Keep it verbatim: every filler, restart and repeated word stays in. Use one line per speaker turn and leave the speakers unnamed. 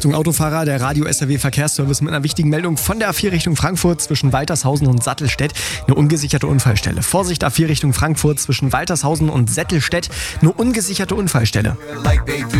Achtung Autofahrer, der Radio S R W Verkehrsservice mit einer wichtigen Meldung von der A vier Richtung Frankfurt zwischen Waltershausen und Sattelstedt. Eine ungesicherte Unfallstelle. Vorsicht, A vier Richtung Frankfurt zwischen Waltershausen und Sattelstedt. Eine ungesicherte Unfallstelle.